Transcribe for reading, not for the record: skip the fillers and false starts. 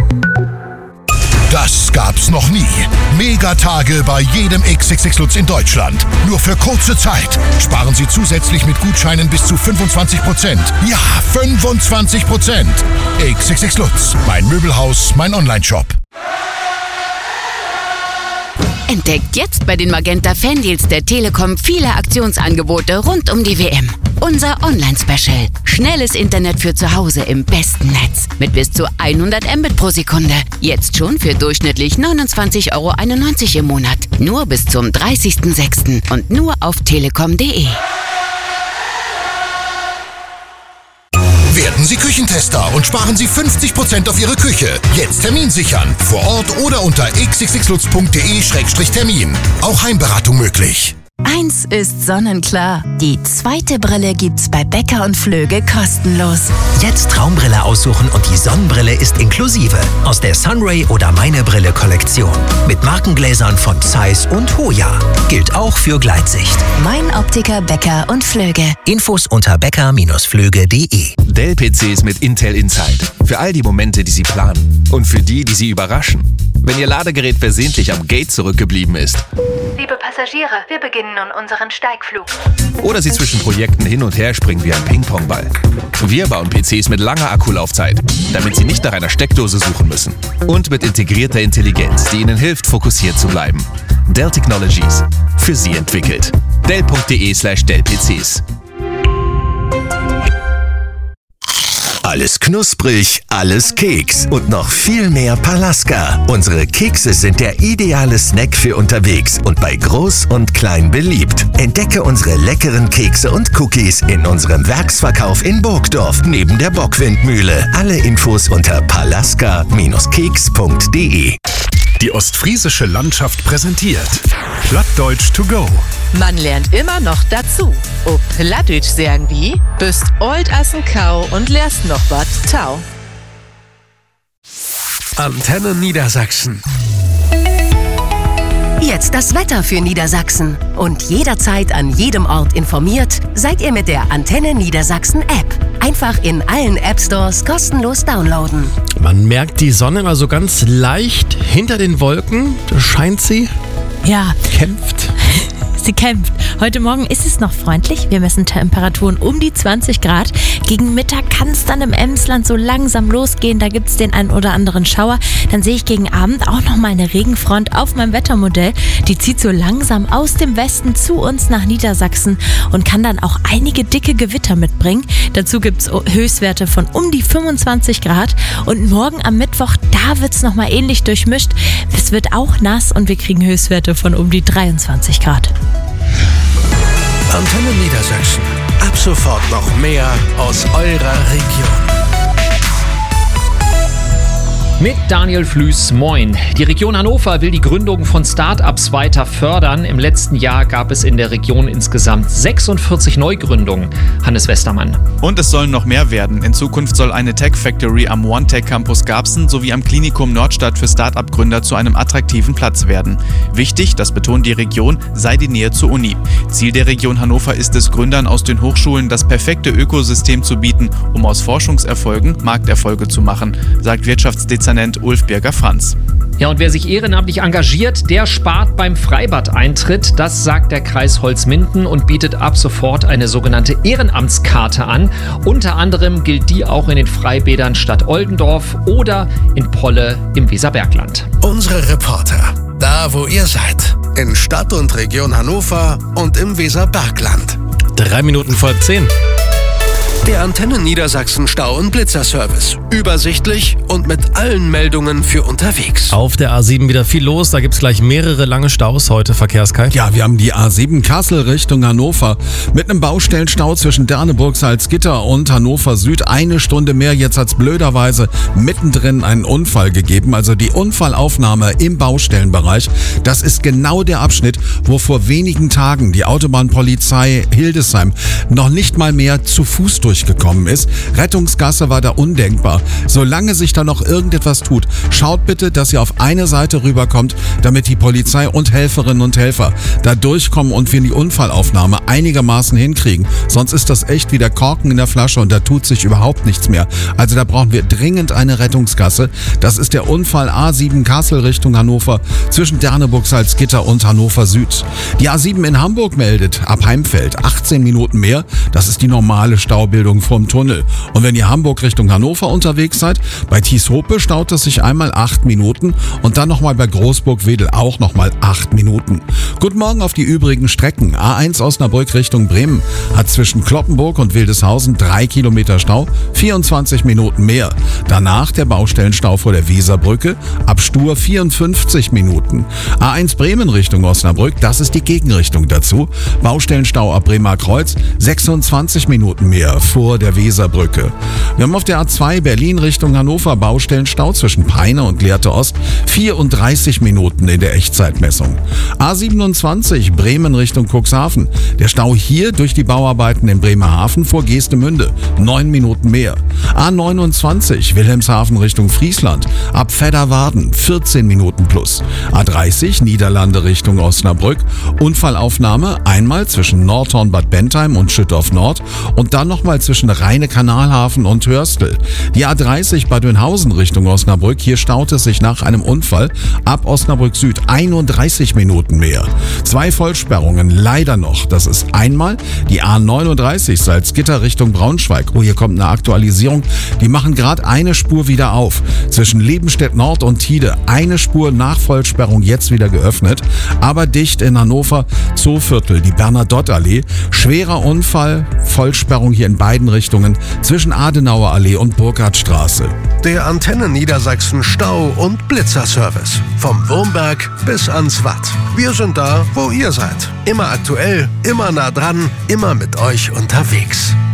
Das gab's noch nie. Megatage bei jedem XXX Lutz in Deutschland. Nur für kurze Zeit. Sparen Sie zusätzlich mit Gutscheinen bis zu 25%. Ja, 25%. XXX Lutz. Mein Möbelhaus, mein Onlineshop. Entdeckt jetzt bei den Magenta Fandeals der Telekom viele Aktionsangebote rund um die WM. Unser Online-Special. Schnelles Internet für zu Hause im besten Netz. Mit bis zu 100 Mbit pro Sekunde. Jetzt schon für durchschnittlich 29,91 € im Monat. Nur bis zum 30.06. und nur auf telekom.de. Werden Sie Küchentester und sparen Sie 50% auf Ihre Küche. Jetzt Termin sichern. Vor Ort oder unter xxxlutz.de/termin. Auch Heimberatung möglich. Eins ist sonnenklar. Die zweite Brille gibt's bei Becker und Flöge kostenlos. Jetzt Traumbrille aussuchen und die Sonnenbrille ist inklusive. Aus der Sunray oder Meine Brille Kollektion. Mit Markengläsern von Zeiss und Hoya. Gilt auch für Gleitsicht. Mein Optiker Becker und Flöge. Infos unter becker-flöge.de. Dell-PCs mit Intel Inside. Für all die Momente, die Sie planen. Und für die, die Sie überraschen. Wenn Ihr Ladegerät versehentlich am Gate zurückgeblieben ist. Liebe Passagiere, wir beginnen nun unseren Steigflug. Oder Sie zwischen Projekten hin und her springen wie ein Ping-Pong-Ball. Wir bauen PCs mit langer Akkulaufzeit, damit Sie nicht nach einer Steckdose suchen müssen. Und mit integrierter Intelligenz, die Ihnen hilft, fokussiert zu bleiben. Dell Technologies. Für Sie entwickelt. Dell.de/Dell-PCs. Alles knusprig, alles Keks und noch viel mehr Palaska. Unsere Kekse sind der ideale Snack für unterwegs und bei Groß und Klein beliebt. Entdecke unsere leckeren Kekse und Cookies in unserem Werksverkauf in Burgdorf neben der Bockwindmühle. Alle Infos unter palaska-keks.de. Die ostfriesische Landschaft präsentiert Plattdeutsch to go. Man lernt immer noch dazu. Ob Plattdeutsch sagen wie, bist old as ein Kau und lernst noch wat Tau. Antenne Niedersachsen. Jetzt das Wetter für Niedersachsen. Und jederzeit an jedem Ort informiert, seid ihr mit der Antenne Niedersachsen App. Einfach in allen App-Stores kostenlos downloaden. Man merkt die Sonne immer so ganz leicht hinter den Wolken. Da scheint sie. Ja. Kämpft. Sie kämpft. Heute Morgen ist es noch freundlich. Wir messen Temperaturen um die 20 Grad. Gegen Mittag kann es dann im Emsland so langsam losgehen. Da gibt es den einen oder anderen Schauer. Dann sehe ich gegen Abend auch noch mal eine Regenfront auf meinem Wettermodell. Die zieht so langsam aus dem Westen zu uns nach Niedersachsen und kann dann auch einige dicke Gewitter mitbringen. Dazu gibt es Höchstwerte von um die 25 Grad. Und morgen am Mittwoch, da wird es noch mal ähnlich durchmischt. Es wird auch nass und wir kriegen Höchstwerte von um die 23 Grad. Antenne Niedersachsen. Ab sofort noch mehr aus eurer Region. Mit Daniel Flüß, moin. Die Region Hannover will die Gründung von Start-ups weiter fördern. Im letzten Jahr gab es in der Region insgesamt 46 Neugründungen. Hannes Westermann. Und es sollen noch mehr werden. In Zukunft soll eine Tech Factory am OneTech Campus Garbsen sowie am Klinikum Nordstadt für Start-up-Gründer zu einem attraktiven Platz werden. Wichtig, das betont die Region, sei die Nähe zur Uni. Ziel der Region Hannover ist es, Gründern aus den Hochschulen das perfekte Ökosystem zu bieten, um aus Forschungserfolgen Markterfolge zu machen, sagt Wirtschaftsdezernent Ulf Birger-Franz. Ja, und wer sich ehrenamtlich engagiert, der spart beim Freibad-Eintritt. Das sagt der Kreis Holzminden und bietet ab sofort eine sogenannte Ehrenamtskarte an. Unter anderem gilt die auch in den Freibädern Stadt Oldendorf oder in Polle im Weserbergland. Unsere Reporter, da wo ihr seid, in Stadt und Region Hannover und im Weserbergland. 3 Minuten vor 10. Der Antenne Niedersachsen Stau- und Blitzerservice. Übersichtlich und mit allen Meldungen für unterwegs. Auf der A7 wieder viel los. Da gibt es gleich mehrere lange Staus heute, Verkehrskai. Ja, wir haben die A7 Kassel Richtung Hannover mit einem Baustellenstau zwischen Derneburg, Salzgitter und Hannover Süd. 1 Stunde mehr. Jetzt hat es blöderweise mittendrin einen Unfall gegeben. Also die Unfallaufnahme im Baustellenbereich. Das ist genau der Abschnitt, wo vor wenigen Tagen die Autobahnpolizei Hildesheim noch nicht mal mehr zu Fuß durchgegangen durchgekommen ist. Rettungsgasse war da undenkbar. Solange sich da noch irgendetwas tut, schaut bitte, dass ihr auf eine Seite rüberkommt, damit die Polizei und Helferinnen und Helfer da durchkommen und wir die Unfallaufnahme einigermaßen hinkriegen. Sonst ist das echt wie der Korken in der Flasche und da tut sich überhaupt nichts mehr. Also da brauchen wir dringend eine Rettungsgasse. Das ist der Unfall A7 Kassel Richtung Hannover zwischen Derneburg, Salzgitter und Hannover Süd. Die A7 in Hamburg meldet ab Heimfeld 18 Minuten mehr. Das ist die normale Staubildung vom Tunnel. Und wenn ihr Hamburg Richtung Hannover unterwegs seid, bei Thieshope staut es sich einmal 8 Minuten und dann nochmal bei Großburg-Wedel auch nochmal 8 Minuten. Guten Morgen auf die übrigen Strecken. A1 Osnabrück Richtung Bremen hat zwischen Kloppenburg und Wildeshausen 3 Kilometer Stau, 24 Minuten mehr. Danach der Baustellenstau vor der Weserbrücke, ab Stur 54 Minuten. A1 Bremen Richtung Osnabrück, das ist die Gegenrichtung dazu. Baustellenstau ab Bremer Kreuz, 26 Minuten mehr vor der Weserbrücke. Wir haben auf der A2 Berlin Richtung Hannover Baustellenstau zwischen Peine und Lehrte Ost, 34 Minuten in der Echtzeitmessung. A27 Bremen Richtung Cuxhaven. Der Stau hier durch die Bauarbeiten in Bremerhaven vor Geestemünde, 9 Minuten mehr. A29 Wilhelmshaven Richtung Friesland, ab Vedderwarden, 14 Minuten plus. A30 Niederlande Richtung Osnabrück, Unfallaufnahme einmal zwischen Nordhorn-Bad Bentheim und Schüttorf Nord und dann nochmal zwischen Rheine-Kanalhafen und Hörstel. Die A30 Bad Oeynhausen Richtung Osnabrück, hier staut es sich nach einem Unfall ab Osnabrück Süd 31 Minuten mehr. 2 Vollsperrungen leider noch. Das ist einmal die A39 Salzgitter Richtung Braunschweig. Oh, hier kommt eine Aktualisierung. Die machen gerade eine Spur wieder auf. Zwischen Liebenstedt Nord und Tide. Eine Spur nach Vollsperrung jetzt wieder geöffnet. Aber dicht in Hannover Zooviertel, die Bernadottallee. Schwerer Unfall, Vollsperrung hier in beiden Richtungen zwischen Adenauer Allee und Burkhardtstraße. Der Antenne Niedersachsen Stau- und Blitzerservice. Vom Wurmberg bis ans Watt. Wir sind da, wo ihr seid. Immer aktuell, immer nah dran, immer mit euch unterwegs.